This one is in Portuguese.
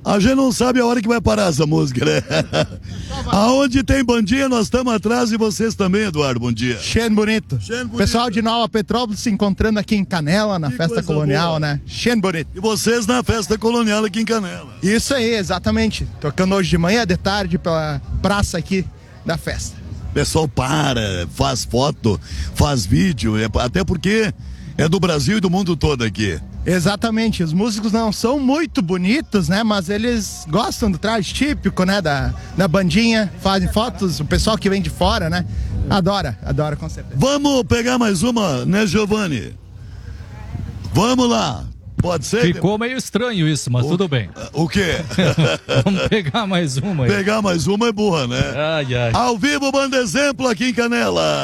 A gente não sabe a hora que vai parar essa música, né? Aonde tem bandinha, nós estamos atrás de vocês também, Eduardo. Bom dia. Cheio bonito. Pessoal de Nova Petrópolis se encontrando aqui em Canela, na festa colonial, boa, né? Cheio bonito. E vocês na festa colonial aqui em Canela. Isso aí, exatamente. Tocando hoje de manhã, de tarde, pela praça aqui da festa. O pessoal faz foto, faz vídeo, até porque é do Brasil e do mundo todo aqui. Exatamente, os músicos não são muito bonitos, né? Mas eles gostam do traje típico, né? Da bandinha, fazem fotos, o pessoal que vem de fora, né? Adora com certeza. Vamos pegar mais uma, né, Giovanni? Vamos lá. Pode ser? Ficou meio estranho isso, mas tudo bem. O quê? Vamos pegar mais uma aí. Pegar mais uma é boa, né? Ai, ai. Ao vivo, Banda Exemplo aqui em Canela.